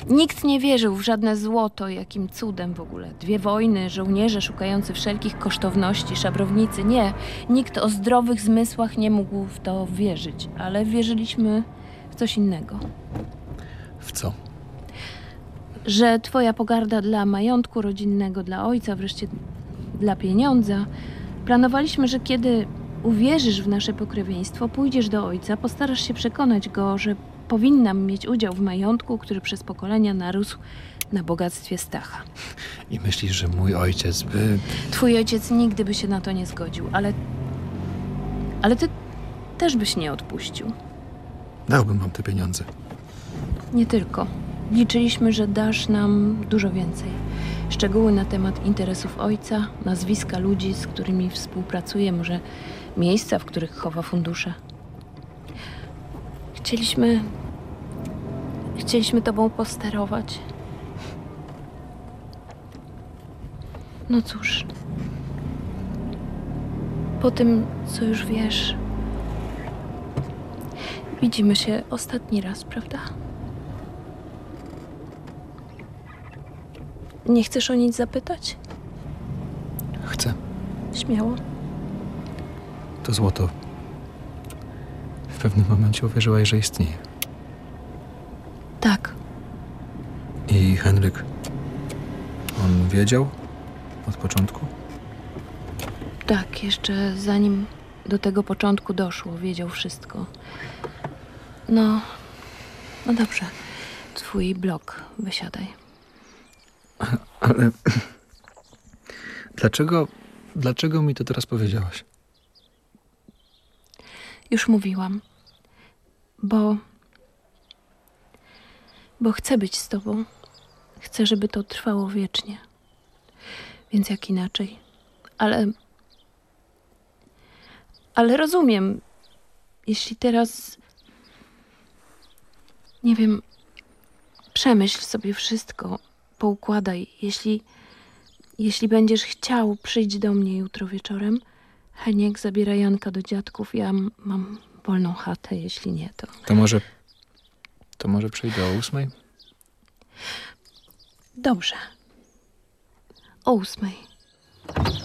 Nikt nie wierzył w żadne złoto, jakim cudem w ogóle. 2 wojny, żołnierze szukający wszelkich kosztowności, szabrownicy. Nie, nikt o zdrowych zmysłach nie mógł w to wierzyć, ale wierzyliśmy w coś innego. W co? Że twoja pogarda dla majątku rodzinnego, dla ojca, wreszcie dla pieniądza. Planowaliśmy, że kiedy uwierzysz w nasze pokrewieństwo, pójdziesz do ojca, postarasz się przekonać go, że powinnam mieć udział w majątku, który przez pokolenia narósł na bogactwie Stacha. I myślisz, że mój ojciec by... Twój ojciec nigdy by się na to nie zgodził, ale ty też byś nie odpuścił. Dałbym wam te pieniądze. Nie tylko. Liczyliśmy, że dasz nam dużo więcej. Szczegóły na temat interesów ojca, nazwiska ludzi, z którymi współpracuje, może miejsca, w których chowa fundusze. Chcieliśmy tobą posterować. No cóż. Po tym, co już wiesz, widzimy się ostatni raz, prawda? Nie chcesz o nic zapytać? Chcę. Śmiało. To złoto. W pewnym momencie uwierzyłaś, że istnieje. Tak. I Henryk... On wiedział od początku? Tak, jeszcze zanim do tego początku doszło, wiedział wszystko. No dobrze. Twój blok, wysiadaj. Ale... Dlaczego mi to teraz powiedziałaś? Już mówiłam. Bo chcę być z tobą. Chcę, żeby to trwało wiecznie. Więc jak inaczej. Ale rozumiem. Jeśli teraz... Nie wiem... Przemyśl sobie wszystko. Poukładaj. Jeśli będziesz chciał, przyjdź do mnie jutro wieczorem. Heniek zabiera Janka do dziadków. Ja mam wolną chatę. Jeśli nie, to... To może przyjdę o 8:00? Dobrze. O 8:00.